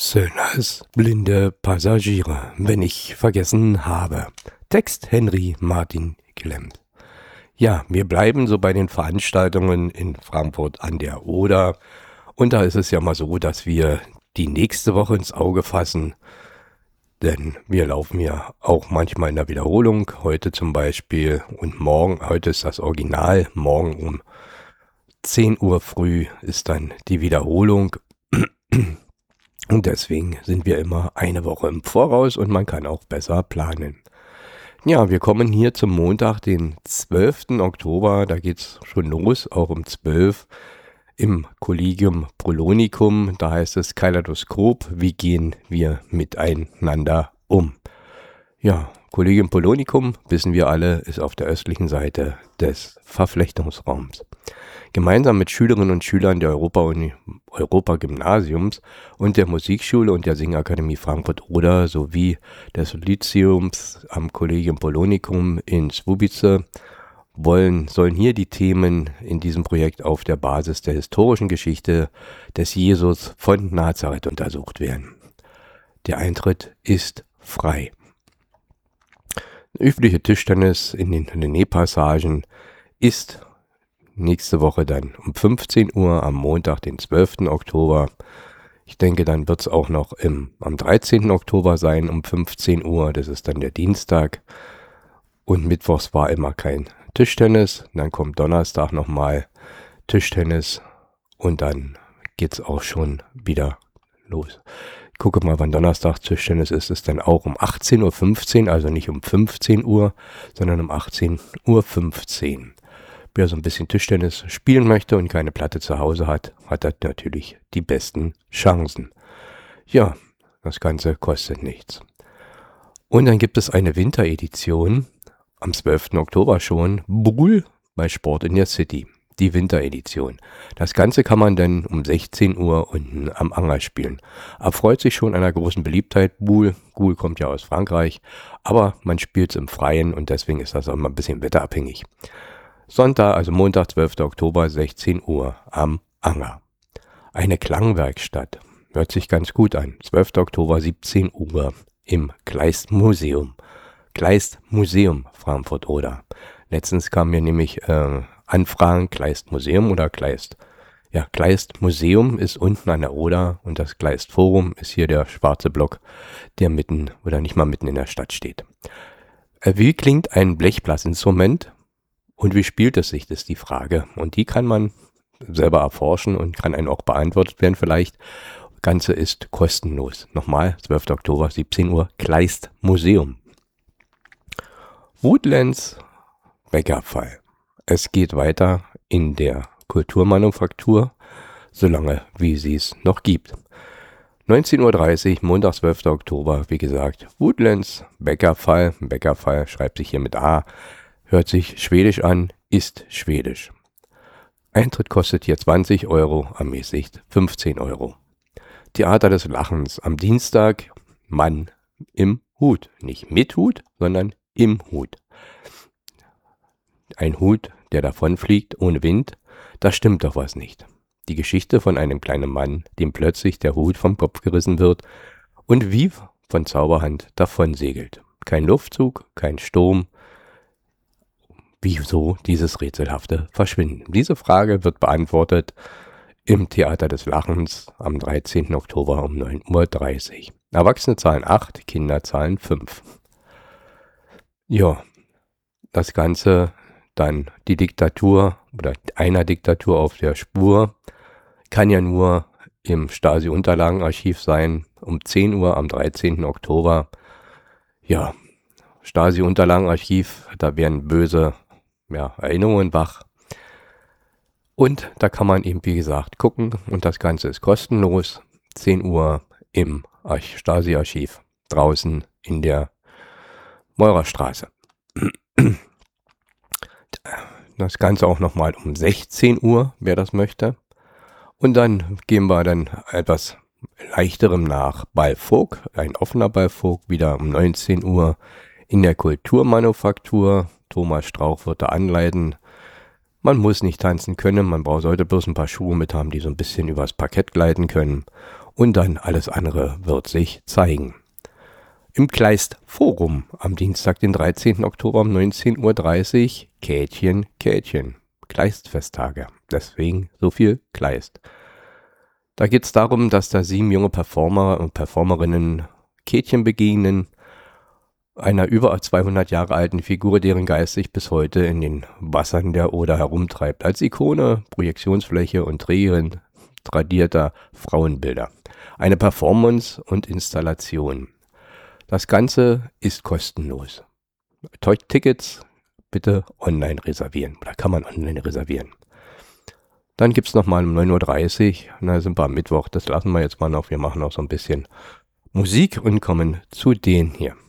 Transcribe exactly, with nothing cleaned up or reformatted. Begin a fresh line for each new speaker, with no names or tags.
Söhners blinde Passagiere, wenn ich vergessen habe. Text Henry Martin Klemmt. Ja, wir bleiben so bei den Veranstaltungen in Frankfurt an der Oder. Und da ist es ja mal so, dass wir die nächste Woche ins Auge fassen. Denn wir laufen ja auch manchmal in der Wiederholung. Heute zum Beispiel und morgen, heute ist das Original. Morgen um zehn Uhr früh ist dann die Wiederholung. Und deswegen sind wir immer eine Woche im Voraus und man kann auch besser planen. Ja, wir kommen hier zum Montag, den zwölften Oktober. Da geht's schon los, auch um zwölf im Collegium Prolonicum. Da heißt es Kaleidoskop, wie gehen wir miteinander um? Ja, Collegium Prolonicum, wissen wir alle, ist auf der östlichen Seite des Verflechtungsraums. Gemeinsam mit Schülerinnen und Schülern der Europa-Uni, Europa-Gymnasiums und der Musikschule und der Singakademie Frankfurt-Oder sowie des Lyzeums am Collegium Prolonicum in Słubice wollen, sollen hier die Themen in diesem Projekt auf der Basis der historischen Geschichte des Jesus von Nazareth untersucht werden. Der Eintritt ist frei. Übliche Tischtennis in den René-Passagen ist nächste Woche dann um fünfzehn Uhr am Montag, den zwölften Oktober. Ich denke, dann wird es auch noch im, am dreizehnten Oktober sein um fünfzehn Uhr. Das ist dann der Dienstag. Und mittwochs war immer kein Tischtennis. Dann kommt Donnerstag nochmal Tischtennis. Und dann geht es auch schon wieder los. Ich gucke mal, wann Donnerstag Tischtennis ist. Ist dann auch um achtzehn Uhr fünfzehn, also nicht um fünfzehn Uhr, sondern um achtzehn Uhr fünfzehn. Wer so ein bisschen Tischtennis spielen möchte und keine Platte zu Hause hat, hat das natürlich die besten Chancen. Ja, das Ganze kostet nichts. Und dann gibt es eine Winteredition am zwölften Oktober schon, Buhl bei Sport in der City, die Winteredition. Das Ganze kann man dann um sechzehn Uhr unten am Anger spielen. Erfreut sich schon einer großen Beliebtheit. Buhl, Buhl kommt ja aus Frankreich, aber man spielt es im Freien und deswegen ist das auch mal ein bisschen wetterabhängig. Sonntag, also Montag, zwölften Oktober, sechzehn Uhr am Anger. Eine Klangwerkstatt. Hört sich ganz gut an. zwölften Oktober, siebzehn Uhr im Kleist Museum. Kleist Museum Frankfurt-Oder. Letztens kamen mir nämlich äh, Anfragen, Kleist Museum oder Kleist. Ja, Kleist Museum ist unten an der Oder und das Kleist Forum ist hier der schwarze Block, der mitten oder nicht mal mitten in der Stadt steht. Äh, wie klingt ein Blechblasinstrument? Und wie spielt es sich, das ist die Frage. Und die kann man selber erforschen und kann einem auch beantwortet werden vielleicht. Das Ganze ist kostenlos. Nochmal, zwölften Oktober, siebzehn Uhr, Kleist Museum. Woodlands Bäckerfall. Es geht weiter in der Kulturmanufaktur, solange wie sie es noch gibt. neunzehn Uhr dreißig, Montag, zwölften Oktober, wie gesagt, Woodlands Bäckerfall. Bäckerfall schreibt sich hier mit A. Hört sich schwedisch an, ist schwedisch. Eintritt kostet hier zwanzig Euro, ermäßigt fünfzehn Euro. Theater des Lachens am Dienstag, Mann im Hut. Nicht mit Hut, sondern im Hut. Ein Hut, der davonfliegt ohne Wind, da stimmt doch was nicht. Die Geschichte von einem kleinen Mann, dem plötzlich der Hut vom Kopf gerissen wird und wie von Zauberhand davonsegelt. Kein Luftzug, kein Sturm. Wieso dieses rätselhafte Verschwinden? Diese Frage wird beantwortet im Theater des Lachens am dreizehnten Oktober um neun Uhr dreißig. Erwachsene zahlen acht, Kinder zahlen fünf. Ja, das Ganze dann die Diktatur oder einer Diktatur auf der Spur kann ja nur im Stasi-Unterlagenarchiv sein um zehn Uhr am dreizehnten Oktober. Ja, Stasi-Unterlagenarchiv, da werden böse ja, Erinnerungen wach. Und da kann man eben, wie gesagt, gucken. Und das Ganze ist kostenlos. zehn Uhr im Stasi-Archiv draußen in der Meurerstraße. Das Ganze auch nochmal um sechzehn Uhr, wer das möchte. Und dann gehen wir dann etwas leichterem nach Ballfolk, ein offener Ballfolk, wieder um neunzehn Uhr in der Kulturmanufaktur. Thomas Strauch wird da anleiten. Man muss nicht tanzen können, man braucht, sollte bloß ein paar Schuhe mit haben, die so ein bisschen übers Parkett gleiten können. und dann alles andere wird sich zeigen. Im Kleist Forum am Dienstag, den dreizehnten Oktober um neunzehn Uhr dreißig, Kätchen, Kätchen, Kleist-Festtage. Deswegen so viel Kleist. Da geht es darum, dass da sieben junge Performer und Performerinnen Kätchen begegnen, einer über zweihundert Jahre alten Figur, deren Geist sich bis heute in den Wassern der Oder herumtreibt, als Ikone, Projektionsfläche und Trägerin tradierter Frauenbilder. Eine Performance und Installation. Das Ganze ist kostenlos. Tickets bitte online reservieren, oder kann man online reservieren. Dann gibt es nochmal um neun Uhr dreißig, na sind wir am Mittwoch, das lassen wir jetzt mal noch, wir machen auch so ein bisschen Musik und kommen zu denen hier.